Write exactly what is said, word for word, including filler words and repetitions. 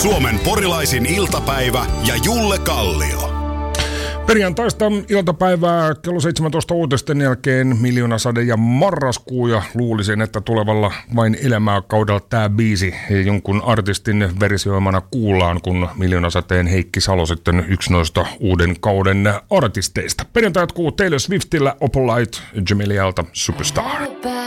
Suomen porilaisin iltapäivä ja Julle Kallio. Perjantaista iltapäivää kello seitsemäntoista uutisten jälkeen Miljoonasade ja Marraskuu, ja luulisin, että tulevalla Vain elämää kaudella tämä biisi jonkun artistin versioimana kuullaan, kun Miljoonasateen Heikki Salo sitten yksi noista uuden kauden artisteista. Perjantai jatkuu Taylor Swiftillä Opalite, Jamelialta Superstar.